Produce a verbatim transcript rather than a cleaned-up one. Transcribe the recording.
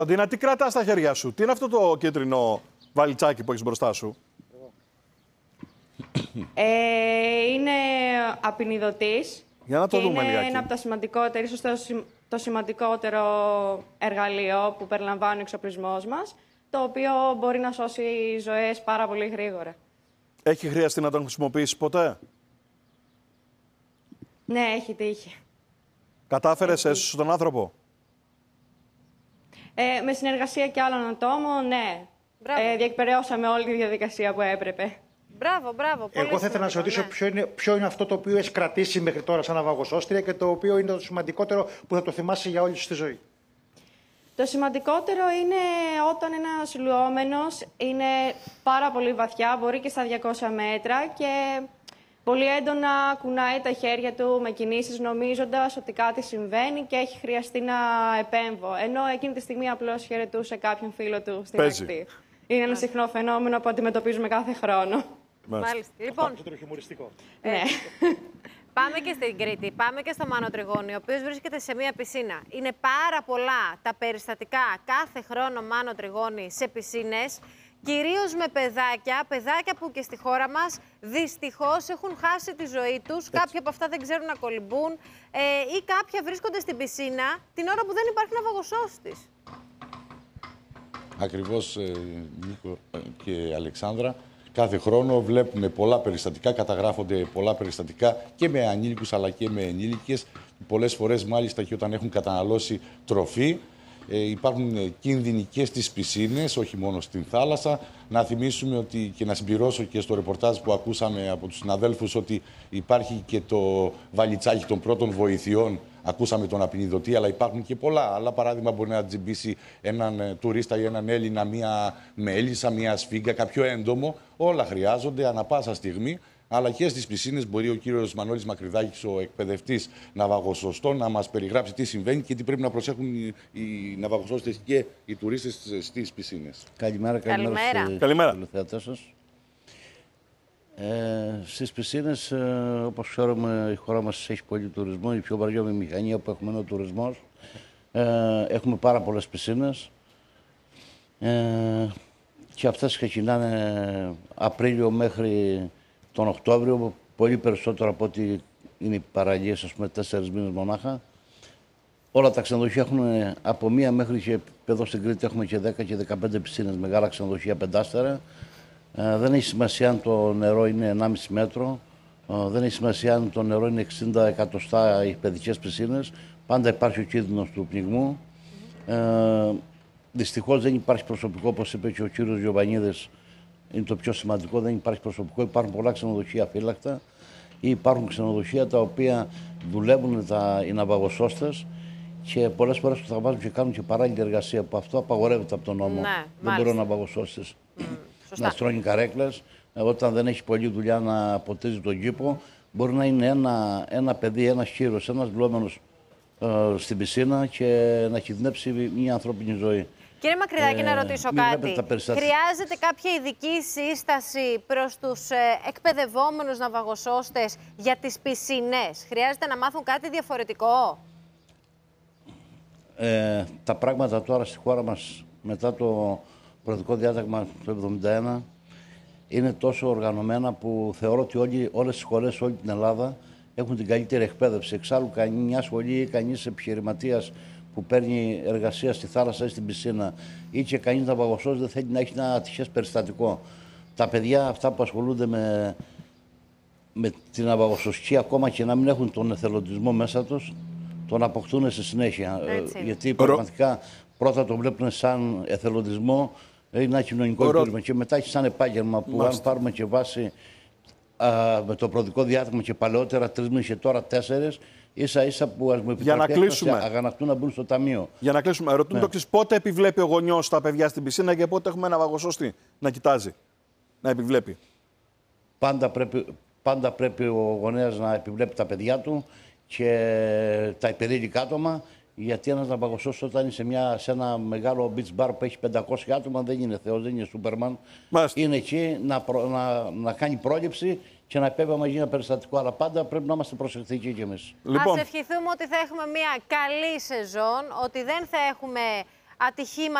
Κωνσταντίνα, τι κρατάς στα χέρια σου, τι είναι αυτό το κίτρινο βαλιτσάκι που έχεις μπροστά σου? Ε, είναι απεινιδωτής. Για να το και δούμε είναι λιγάκι. ένα από τα σημαντικότερα, ίσως το, σημ- το σημαντικότερο εργαλείο που περιλαμβάνει ο εξοπλισμός μας, το οποίο μπορεί να σώσει ζωές πάρα πολύ γρήγορα. Έχει χρειαστεί να τον χρησιμοποιήσεις ποτέ? Ναι, έχει τύχει. Κατάφερες, έσωσες τον άνθρωπο? Ε, με συνεργασία και άλλων ατόμων, ναι. Ε, διεκπαιρεώσαμε όλη τη διαδικασία που έπρεπε. Μπράβο, μπράβο. Πολύ Εγώ θα ήθελα να σε ρωτήσω ναι. ποιο, είναι, ποιο είναι αυτό το οποίο έχει κρατήσει μέχρι τώρα σαν ναυαγοσώστρια και το οποίο είναι το σημαντικότερο που θα το θυμάσαι για όλη σου τη ζωή. Το σημαντικότερο είναι όταν ένας λουόμενος είναι πάρα πολύ βαθιά, μπορεί και στα διακόσια μέτρα και πολύ έντονα κουνάει τα χέρια του με κινήσεις νομίζοντας ότι κάτι συμβαίνει και έχει χρειαστεί να επέμβω. Ενώ εκείνη τη στιγμή απλώς χαιρετούσε κάποιον φίλο του στην Παίζει. ακτή. Είναι ένα συχνό φαινόμενο που αντιμετωπίζουμε κάθε χρόνο. Μάλιστα. Λοιπόν, Περισσότερο χιουμοριστικό. Ναι. πάμε και στην Κρήτη, πάμε και στο Μάνο Τριγώνη, ο οποίος βρίσκεται σε μία πισίνα. Είναι πάρα πολλά τα περιστατικά κάθε χρόνο, Μάνο Τριγώνη, σε πισίνες, κυρίως με παιδάκια, παιδάκια που και στη χώρα μας δυστυχώς έχουν χάσει τη ζωή τους. Κάποιοι από αυτά δεν ξέρουν να κολυμπούν ε, ή κάποια βρίσκονται στην πισίνα την ώρα που δεν υπάρχει ναυαγοσώστης. Ακριβώς, ε, Νίκο και Αλεξάνδρα. Κάθε χρόνο βλέπουμε πολλά περιστατικά, καταγράφονται πολλά περιστατικά και με ανήλικους αλλά και με ενήλικες. Πολλές φορές μάλιστα και όταν έχουν καταναλώσει τροφή. Ε, υπάρχουν κίνδυνοι και στις πισίνες, όχι μόνο στην θάλασσα. Να θυμίσουμε ότι, και να συμπληρώσω και στο ρεπορτάζ που ακούσαμε από τους συναδέλφους, ότι υπάρχει και το βαλιτσάκι των πρώτων βοηθειών. Ακούσαμε τον απεινιδωτή, αλλά υπάρχουν και πολλά. Άλλα παράδειγμα, μπορεί να τζιμπήσει έναν τουρίστα ή έναν Έλληνα μία μέλισσα, μία σφίγγα, κάποιο έντομο. Όλα χρειάζονται ανα πάσα στιγμή. Αλλά και στις πισίνες μπορεί ο κύριος Μανώλης Μακρυδάκης, ο εκπαιδευτής ναυαγοσωστών, να μας περιγράψει τι συμβαίνει και τι πρέπει να προσέχουν οι, οι ναυαγοσώστες και οι τουρίστες στις πισίνες. Καλημέρα, καλημέρα, Καλημέρα. στους Καλημέρα. τηλεθεατές σας. Ε, στις πισίνες, ε, όπως ξέρουμε, η χώρα μας έχει πολύ τουρισμό. Η πιο βαριά μηχανία που έχουμε είναι ο τουρισμός. Ε, έχουμε πάρα πολλές πισίνες. Ε, και αυτές ξεκινάνε Απρίλιο μέχρι τον Οκτώβριο, πολύ περισσότερο από ό,τι είναι οι παραλίες, ας πούμε, τέσσερις μήνες μονάχα. Όλα τα ξενοδοχεία έχουν από μία μέχρι και εδώ στην Κρήτη έχουμε και δέκα και δεκαπέντε πισίνες, μεγάλα ξενοδοχεία πεντάστερα. Ε, δεν έχει σημασία αν το νερό είναι ενάμιση μέτρο, ε, δεν έχει σημασία αν το νερό είναι εξήντα εκατοστά οι παιδικές πισίνες. Πάντα υπάρχει ο κίνδυνος του πνιγμού. Ε, δυστυχώς δεν υπάρχει προσωπικό, όπως είπε και ο κύριος Γιωβανίδης. Είναι το πιο σημαντικό, δεν υπάρχει προσωπικό. Υπάρχουν πολλά ξενοδοχεία φύλακτα ή υπάρχουν ξενοδοχεία τα οποία δουλεύουν τα, οι ναυαγοσώστες και πολλές φορές που θα βάζουν και κάνουν και παράλληλη εργασία, που αυτό απαγορεύεται από τον νόμο. Ναι, δεν μπορεί ο ναυαγοσώστης Mm, να στρώνει καρέκλες. Όταν δεν έχει πολλή δουλειά να ποτίζει τον κήπο, μπορεί να είναι ένα, ένα παιδί, ένας χείρος, ένας βλόμενος ε, στην πισίνα και να κινδυνεύσει μια ανθρώπινη ζωή. Κύριε Μακρυδάκη, Ε, να ρωτήσω μην κάτι. βλέπετε τα περιστατικά. Χρειάζεται κάποια ειδική σύσταση προς τους ε, εκπαιδευόμενους ναυαγοσώστες για τις πισίνες? Χρειάζεται να μάθουν κάτι διαφορετικό? Ε, τα πράγματα τώρα στη χώρα μας μετά το Προεδρικό Διάταγμα του εβδομήντα ένα είναι τόσο οργανωμένα που θεωρώ ότι όλοι, όλες οι σχολές σε όλη την Ελλάδα έχουν την καλύτερη εκπαίδευση. Εξάλλου, μια σχολή ή κανείς επιχειρηματίας που παίρνει εργασία στη θάλασσα ή στην πισίνα ή και κανείς ναυαγοσώστης δεν θέλει να έχει ένα ατυχές περιστατικό. Τα παιδιά αυτά που ασχολούνται με, με την ναυαγοσωστία, ακόμα και να μην έχουν τον εθελοντισμό μέσα τους, τον αποκτούν στη συνέχεια. Ε, γιατί πραγματικά πρώτα το βλέπουν σαν εθελοντισμό, είναι ένα κοινωνικό εγχείρημα και μετά έχει σαν επάγγελμα που Μάλιστα. αν πάρουμε και βάση α, με το Προεδρικό Διάταγμα και παλαιότερα τρεις μήνες και τώρα τέσσερις, ίσα ίσα που ας μου επιτραπεί να αγανακτούν να μπουν στο ταμείο. Για να κλείσουμε, ρωτούν ναι. το εξής, πότε επιβλέπει ο γονιός τα παιδιά στην πισίνα και πότε έχουμε ένα ναυαγοσώστη να κοιτάζει, να επιβλέπει? Πάντα πρέπει, πάντα πρέπει ο γονέας να επιβλέπει τα παιδιά του και τα υπερήλικα άτομα, γιατί ένας ναυαγοσώστης όταν είναι σε, μια, σε ένα μεγάλο beach bar που έχει πεντακόσια άτομα δεν είναι Θεός, δεν είναι Σούπερμαν. Είναι εκεί να, προ, να, να κάνει πρόληψη και να επέβει άμα γίνει ένα περιστατικό. Αλλά πάντα πρέπει να είμαστε προσεκτικοί κι εμείς. Λοιπόν. Ας ευχηθούμε ότι θα έχουμε μια καλή σεζόν, ότι δεν θα έχουμε ατυχήματα.